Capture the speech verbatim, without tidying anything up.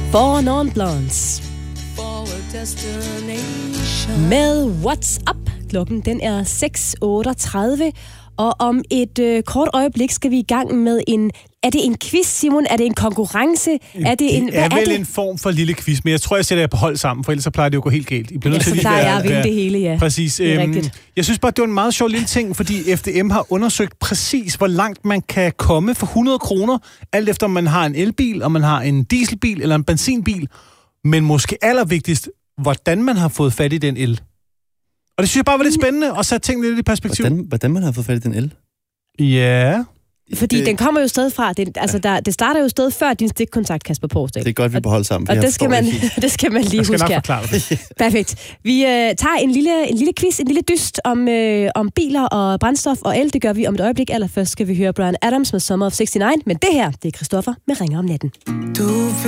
Four Non-Blondes. Med What's Up. Klokken den er seks otteogtredive, og om et øh, kort øjeblik skal vi i gang med en... Er det en quiz, Simon? Er det en konkurrence? Er det en... Det er hvad vel er det? en form for lille quiz, men jeg tror, jeg sætter jer på hold sammen, for ellers så plejer det jo at gå helt galt. I bliver nødt Ja, til så lige plejer være- jeg at vinde være- det hele, ja. Præcis. Det er Øhm, rigtigt. jeg synes bare, det var en meget sjov lille ting, fordi F D M har undersøgt præcis, hvor langt man kan komme for hundrede kroner, alt efter om man har en elbil, om man har en dieselbil eller en benzinbil. Men måske allervigtigst, hvordan man har fået fat i den el. Og det synes jeg bare var lidt spændende, og sætte tingene lidt i perspektiv. Hvordan, hvordan man har fået fat i den el? Ja. Fordi det, den kommer jo stadig fra... Det, altså, der, det starter jo stadig før din stikkontakt, Kasper Porsdal. det er godt, vi beholder sammen. for Og jeg det skal, forstår man, ikke helt. det skal man lige Jeg skal huske nok her. forklare det. Perfekt. Vi øh, tager en lille, en lille quiz, en lille dyst om, øh, om biler og brændstof og el. Det gør vi om et øjeblik. Allerførst skal vi høre Bryan Adams med Summer of seksogtres. Men det her, det er Christoffer med Ringer om natten. Du